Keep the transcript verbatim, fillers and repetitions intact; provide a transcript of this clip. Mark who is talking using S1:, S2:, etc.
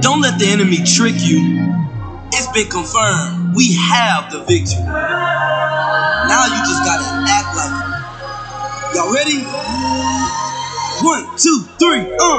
S1: Don't let the enemy trick you. It's been confirmed. We have the victory. Now you just gotta act like it. Y'all ready? One, two, three, uh.